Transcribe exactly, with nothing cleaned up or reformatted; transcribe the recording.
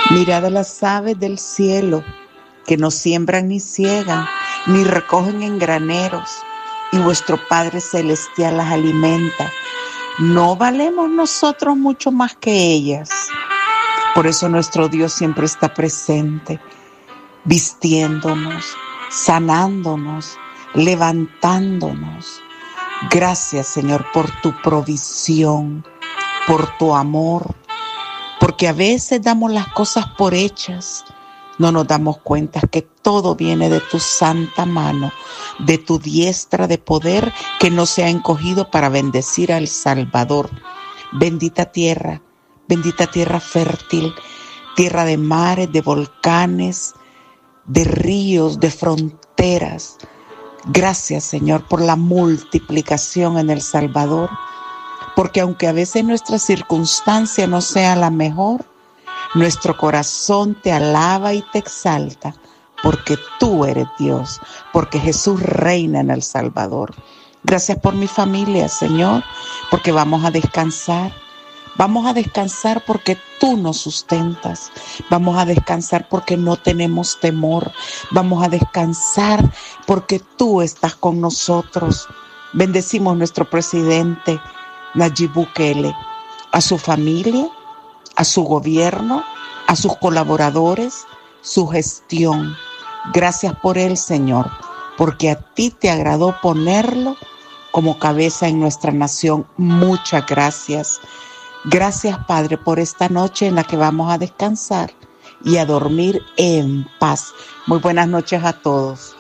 Mirad a las aves del cielo, que no siembran ni ciegan, ni recogen en graneros, y vuestro Padre Celestial las alimenta. ¿No valemos nosotros mucho más que ellas? Por eso nuestro Dios siempre está presente, vistiéndonos, sanándonos, levantándonos. Gracias, Señor, por tu provisión, por tu amor, porque a veces damos las cosas por hechas. No nos damos cuenta que todo viene de tu santa mano, de tu diestra de poder que no se ha encogido para bendecir al Salvador. Bendita tierra, bendita tierra fértil, tierra de mares, de volcanes, de ríos, de fronteras. Gracias, Señor, por la multiplicación en El Salvador, porque aunque a veces nuestra circunstancia no sea la mejor, nuestro corazón te alaba y te exalta, porque tú eres Dios, porque Jesús reina en El Salvador. Gracias por mi familia, Señor, porque vamos a descansar. Vamos a descansar porque tú nos sustentas. Vamos a descansar porque no tenemos temor. Vamos a descansar porque tú estás con nosotros. Bendecimos a nuestro presidente, Nayib Bukele, a su familia, a su gobierno, a sus colaboradores, su gestión. Gracias por él, Señor, porque a ti te agradó ponerlo como cabeza en nuestra nación. Muchas gracias. Gracias, Padre, por esta noche en la que vamos a descansar y a dormir en paz. Muy buenas noches a todos.